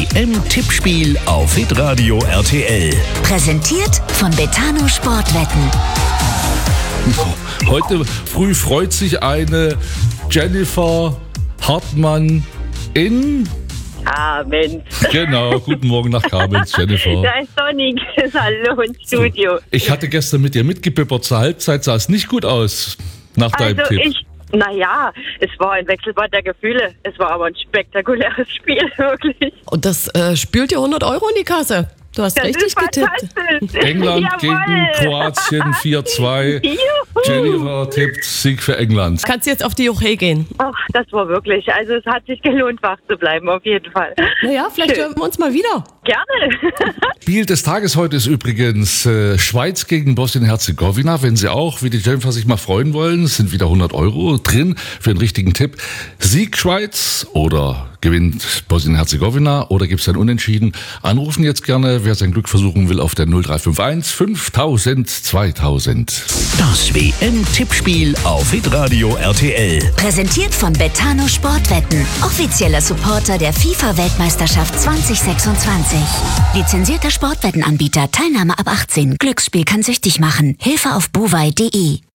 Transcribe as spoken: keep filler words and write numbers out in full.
W M-Tippspiel auf Hitradio R T L. Präsentiert von Betano Sportwetten. Heute früh freut sich eine Jennifer Hartmann in... Abend. Genau, guten Morgen nach Kamenz, Jennifer. Da ist sonnig. Hallo ins Studio. Ich hatte gestern mit dir mitgebibbert, zur Halbzeit sah es nicht gut aus nach deinem Also Tipp. ich, naja, es war ein Wechselbad der Gefühle. Es war aber ein spektakuläres Spiel, wirklich. Und das äh, spült dir hundert Euro in die Kasse. Du hast Das richtig ist getippt. fantastisch. England Jawohl. gegen Kroatien vier zwei. Juhu. Jennifer tippt Sieg für England. Kannst jetzt auf die Juche gehen. Ach, das war wirklich, also es hat sich gelohnt, wach zu bleiben, auf jeden Fall. Naja, vielleicht Schön. hören wir uns mal wieder. Gerne. Spiel des Tages heute ist übrigens äh, Schweiz gegen Bosnien-Herzegowina. Wenn Sie auch, wie die Jennifer, sich mal freuen wollen, sind wieder hundert Euro drin für einen richtigen Tipp. Sieg Schweiz oder gewinnt Bosnien-Herzegowina oder gibt es ein Unentschieden? Anrufen jetzt gerne, wer sein Glück versuchen will, auf der null drei fünf eins fünftausend zweitausend. Das W M-Tippspiel auf Hitradio R T L. Präsentiert von Betano Sportwetten. Offizieller Supporter der FIFA-Weltmeisterschaft zwanzig sechsundzwanzig. Lizenzierter Sportwettenanbieter. Teilnahme ab achtzehn. Glücksspiel kann süchtig machen. Hilfe auf bovai punkt de.